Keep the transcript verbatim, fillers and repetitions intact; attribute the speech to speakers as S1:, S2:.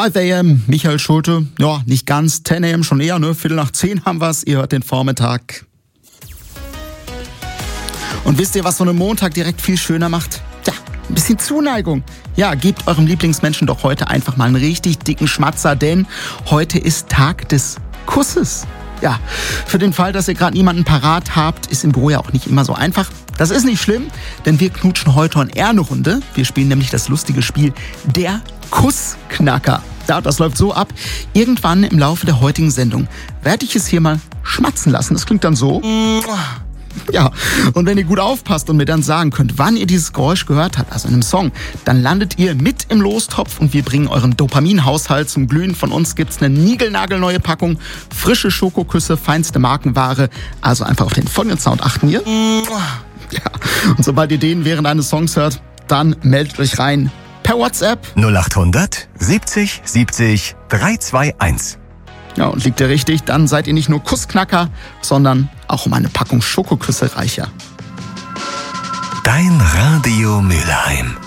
S1: fünf a m, Michael Schulte. Ja, nicht ganz, zehn a m schon eher, ne? Viertel nach zehn haben wir's. Ihr hört den Vormittag. Und wisst ihr, was so einen Montag direkt viel schöner macht? Ja, ein bisschen Zuneigung. Ja, gebt eurem Lieblingsmenschen doch heute einfach mal einen richtig dicken Schmatzer, denn heute ist Tag des Kusses. Ja, für den Fall, dass ihr gerade niemanden parat habt, ist im Büro ja auch nicht immer so einfach. Das ist nicht schlimm, denn wir knutschen heute on air eine Runde. Wir spielen nämlich das lustige Spiel Der Kussknacker. Ja, das läuft so ab. Irgendwann im Laufe der heutigen Sendung werde ich es hier mal schmatzen lassen. Das klingt dann so. Ja, und wenn ihr gut aufpasst und mir dann sagen könnt, wann ihr dieses Geräusch gehört habt, also in einem Song, dann landet ihr mit im Lostopf und wir bringen euren Dopaminhaushalt zum Glühen. Von uns gibt's eine niegelnagelneue Packung, frische Schokoküsse, feinste Markenware. Also einfach auf den folgenden Sound achten hier. Ja, und sobald ihr den während eines Songs hört, dann meldet euch rein per WhatsApp.
S2: null acht hundert siebzig siebzig dreihunderteinundzwanzig.
S1: Ja, und liegt ihr richtig, dann seid ihr nicht nur Kussknacker, sondern auch um eine Packung Schokoküsse reicher.
S2: Dein Radio Mülheim.